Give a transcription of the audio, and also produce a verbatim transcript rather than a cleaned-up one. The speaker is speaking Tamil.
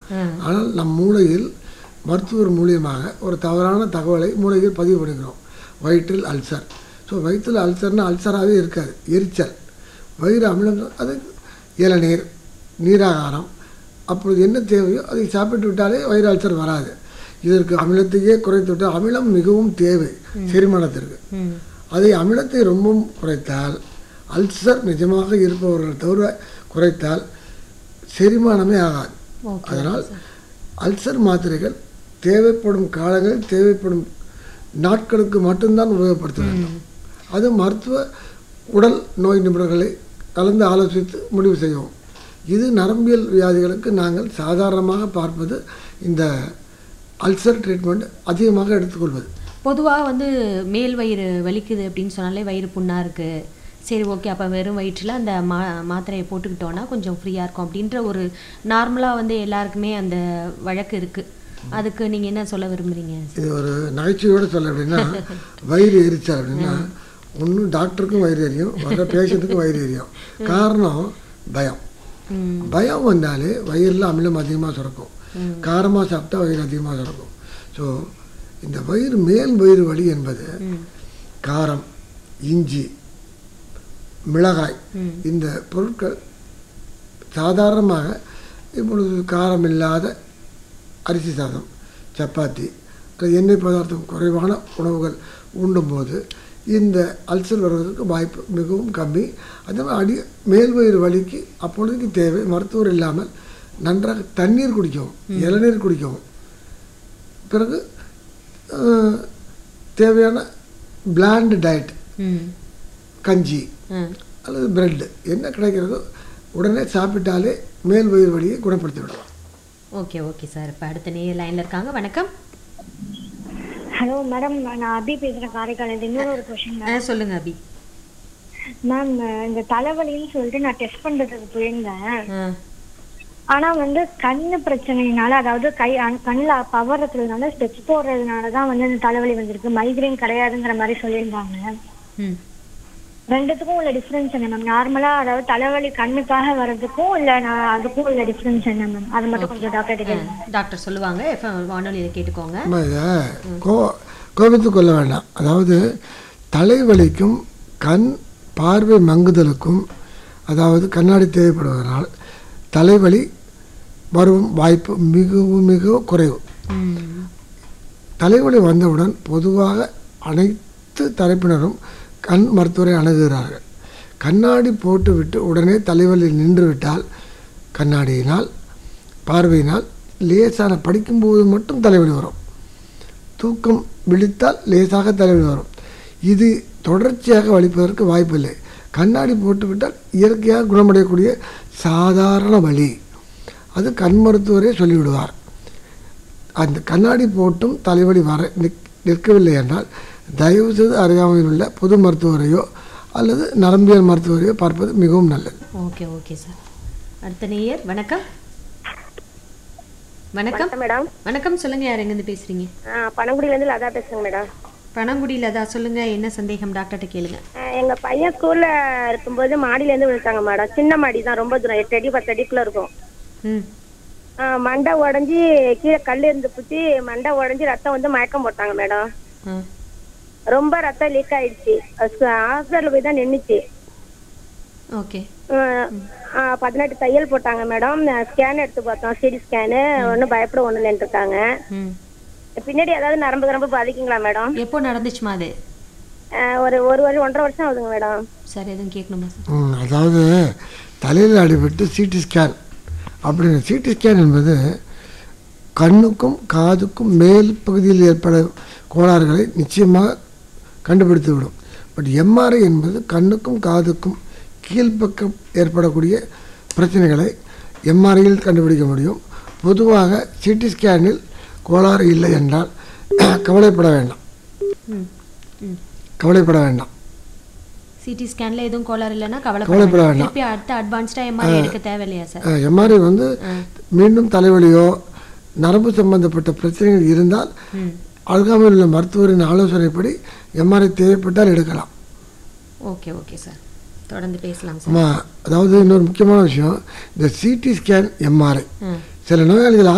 ஆனால் நம் மூளையில் மருத்துவர் மூலியமாக ஒரு தவறான தகவலை மூளையில் பதிவு பண்ணிக்கிறோம். வயிற்றில் அல்சர். ஸோ வயிற்றில் அல்சர்னால் அல்சராகவே இருக்காது, எரிச்சல். வயிறு அமிலம், அது இளநீர், நீராகாரம், அப்பொழுது என்ன தேவையோ அதை சாப்பிட்டு விட்டாலே வயிறு அல்சர் வராது. இதற்கு அமிலத்தையே குறைத்து விட்டால், அமிலம் மிகவும் தேவை செரிமானத்திற்கு. அதை அமிலத்தை ரொம்பவும் குறைத்தால், அல்சர் நிஜமாக இருப்பவர்கள் தவிர குறைத்தால் செரிமானமே ஆகாது. அதனால் அல்சர் மாத்திரைகள் தேவைப்படும் காலங்களில் தேவைப்படும் நாட்களுக்கு மட்டும்தான் உபயோகப்படுத்த வேண்டும். அது மருத்துவ உடல் நோய் நிபுணர்களை கலந்து ஆலோசித்து முடிவு செய்வோம். இது நரம்பியல் வியாதிகளுக்கு நாங்கள் சாதாரணமாக பார்ப்பது இந்த அல்சர் ட்ரீட்மெண்ட் அதிகமாக எடுத்துக்கொள்வது. பொதுவாக வந்து மேல் வயிறு வலிக்குது அப்படின்னு சொன்னாலே வயிறு புண்ணாக இருக்குது, சரி ஓகே அப்போ வெறும் வயிற்றில் அந்த மா மாத்திரையை போட்டுக்கிட்டோன்னா கொஞ்சம் ஃப்ரீயாக இருக்கும் அப்படின்ற ஒரு நார்மலாக வந்து எல்லாருக்குமே அந்த வழக்கு இருக்குது. அதுக்கு நீங்கள் என்ன சொல்ல விரும்புகிறீங்க? இது ஒரு நகைச்சுவையோடு சொல்ல அப்படின்னா, வயிறு எரிச்சல் அப்படின்னா ஒன்றும் டாக்டருக்கும் வயிறு எரியும், வர பேஷண்ட்டுக்கும் வயிறு எரியும். காரணம் பயம். பயம் வந்தாலே வயிறில் அமிலம் அதிகமாக சுரக்கும், காரமாக சாப்பிட்டா வயிறு அதிகமாக சுரக்கும். ஸோ இந்த வயிறு மேல் வயிறு வலி என்பது காரம், இஞ்சி, மிளகாய் இந்த பொருட்கள் சாதாரணமாக இப்பொழுது காரம் இல்லாத அரிசி சாதம், சப்பாத்தி, எண்ணெய் பதார்த்தம் குறைவான உணவுகள் உண்டும்போது இந்த அல்சர் வருவதற்கு வாய்ப்பு மிகவும் கம்மி. அதே மாதிரி அடி மேல் வயிறு வலிக்கு அப்பொழுதுக்கு தேவை மருத்துவர் இல்லாமல் நன்றாக தண்ணீர் குடிக்கவும், இளநீர் குடிக்கவும், பிறகு தேவையான பிளாண்ட் டயட், கஞ்சி அல்லது பிரெட்டு என்ன கிடைக்கிறதோ உடனே சாப்பிட்டாலே மேல் வயிறு வலியை குணப்படுத்தி விடலாம். Okay okay sir. இப்போ அடுத்த நேர் லைனில் இருக்காங்க. வணக்கம். ஹலோ மேடம், நான் அபி பேசுகிறேன் காரைக்கால். இன்னொரு ஒரு கொஸ்டின். சொல்லுங்க அபி. மேம், இந்த தலைவலின்னு சொல்லிட்டு நான் டெஸ்ட் பண்ணுறதுக்கு போயிருந்தேன். ஆனால் வந்து கண்ணு பிரச்சனைனால, அதாவது கை கண்ணில் பவர்றதுனால ஸ்டெப்ஸ் போடுறதுனால தான் வந்து இந்த தலைவலி வந்திருக்கு, மைக்ரைன் கிடையாதுங்கிற மாதிரி சொல்லியிருந்தாங்க. ரெண்டுத்துக்கும் உள்ள டிஃப்ரென்ஸ் என்ன மேம்? நார்மலாக அதாவது தலைவலி கண்ணுக்காக வர்றதுக்கும் இல்லை நான் அதுக்கும் உள்ள டிஃப்ரென்ஸ் என்ன மேம்? அது மட்டும் கொஞ்சம் டாக்டர் டாக்டர் சொல்லுவாங்க. வானொலியில் கேட்டுக்கோங்க. கோ கோபித்து கொள்ள வேண்டாம். அதாவது தலைவலிக்கும் கண் பார்வை மங்குதலுக்கும், அதாவது கண்ணாடி தேவைப்படுவதனால் தலைவலி வரும் வாய்ப்பு மிகவும் மிகவும் குறைவு. தலைவலி வந்தவுடன் பொதுவாக அனைத்து தரப்பினரும் கண் மருத்துவரை அணுகுகிறார்கள். கண்ணாடி போட்டுவிட்டு உடனே தலைவலி நின்று விட்டால் கண்ணாடியினால் பார்வையினால் லேசான படிக்கும்போது மட்டும் தலைவலி வரும், தூக்கம் விழித்தால் லேசாக தலைவலி வரும். இது தொடர்ச்சியாக வலிப்பதற்கு வாய்ப்பில்லை. கண்ணாடி போட்டுவிட்டால் இயற்கையாக குணமடையக்கூடிய சாதாரண வலி, அது கண் மருத்துவரே சொல்லிவிடுவார். அந்த கண்ணாடி போட்டும் தலைவலி வர நிற்கவில்லை என்றால் தயவு செய்து அருகாமையில் உள்ள பொது மருத்துவரையோ அல்லது நரம்பியல் மருத்துவரையோ பார்ப்பது மிகவும் நல்லது. Okay okay sir. அடுத்த நேயர். வணக்கம். வணக்கம் மேடம். வணக்கம், சொல்லுங்க. யார் எங்கேருந்து பேசுறீங்க? பனங்குடியிலேருந்து லதா பேசுறேங்க மேடம். பனங்குடி லதா, சொல்லுங்க. என்ன சந்தேகம்? டாக்டர்கிட்ட கேளுங்க. எங்க பையன் ஸ்கூல்ல இருக்கும்போது மாடியிலேருந்து விழுத்தாங்க மேடம். சின்ன மாடி தான், ரொம்ப தூரம், எட்டு அடி பத்து அடிக்குள்ள இருக்கும். மண்டை உடஞ்சி கீழே கல் இருந்து புத்தி மண்டை உடஞ்சி ரத்தம் வந்து மயக்கம் போட்டாங்க மேடம். ரொம்ப ரத்தம் லீக் ஆயிடுச்சு. ஹாஸ்பிட்டல் போய் தான் நின்றுச்சு. ஓகே. பதினெட்டு தையல் போட்டாங்க மேடம். ஸ்கேன் எடுத்து பார்த்தோம், சிடி ஸ்கேனு. ஒன்றும் பயப்பட ஒன்றும் இல்லைன்னு இருக்காங்க. பின்னாடி ஏதாவது நரம்பு நரம்பு பாதிக்குங்களா மேடம்? எப்போ நடந்துச்சுமா அது? ஒரு ஒரு வருஷம் ஒன்றரை வருஷம் ஆகுதுங்க மேடம். சரி, எதுவும் கேட்கணுமா? அதாவது தலையில் அடிபட்டு சிடி ஸ்கேன் அப்படின்னு. சிடி ஸ்கேன் என்பது கண்ணுக்கும் காதுக்கும் மேல் பகுதியில் ஏற்பட கோளாறுகளை நிச்சயமாக கண்டுபிடித்து விடும். பட் எம்ஆர்ஐ என்பது கண்ணுக்கும் காதுக்கும் கீழ்ப்பக்கம் ஏற்படக்கூடிய பிரச்சனைகளை எம்ஆர்ஐயில் கண்டுபிடிக்க முடியும். பொதுவாக சிடி ஸ்கேனில் கோளாறு இல்லை என்றால் கவலைப்பட வேண்டாம், கவலைப்பட வேண்டாம். சிடி ஸ்கேன்ல எதுவும் கோளாறு இல்லைன்னா கவலைப்பட வேண்டாம். அடுத்த அட்வான்ஸ்டா எம்ஆர்ஐ எடுக்க தேவையில்லையா சார்? எம்ஆர்ஐ வந்து மீண்டும் தலைவலியோ நரம்பு சம்பந்தப்பட்ட பிரச்சனைகள் இருந்தால் அருகாமையில் உள்ள மருத்துவரின் ஆலோசனைப்படி எம்ஆர்ஐ தேவைப்பட்டால் எடுக்கலாம். ஓகே ஓகே சார், தொடர்ந்து பேசலாம் சார். ஆமாம், அதாவது இன்னொரு முக்கியமான விஷயம், இந்த சிடி ஸ்கேன் எம்ஆர்ஐ சில நோயாளிகள்